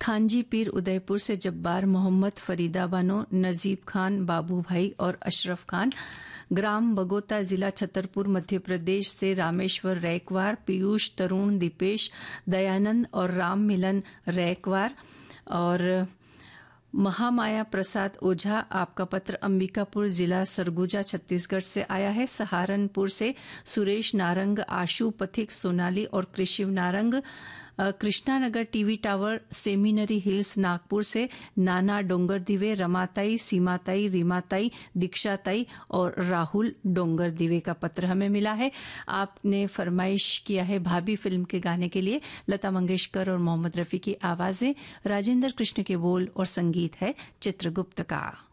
खानजी पीर उदयपुर से जब्बार मोहम्मद फरीदा बानो, नजीब खान, बाबू भाई और अशरफ खान। ग्राम बगोता, जिला छतरपुर, मध्य प्रदेश से रामेश्वर रैकवार, पीयूष, तरुण, दीपेश, दयानंद और राम मिलन रैकवार। और महामाया प्रसाद ओझा, आपका पत्र अंबिकापुर, जिला सरगुजा, छत्तीसगढ़ से आया है। सहारनपुर से सुरेश नारंग, आशु पथिक, सोनाली और कृषिव Narang. Krishnanagar TV tower, seminary hills, Nagpur से नाना डोंगर दिवे, रमाताई, सीमाताई, रीमाताई, दीक्षाताई और राहुल डोंगर दिवे का पत्र हमें मिला है। आपने फरमाइश किया है भाभी फिल्म के गाने के लिए। लता मंगेशकर और मोहम्मद रफी की आवाजें, राजेंद्र कृष्ण के बोल और संगीत है चित्रगुप्त का।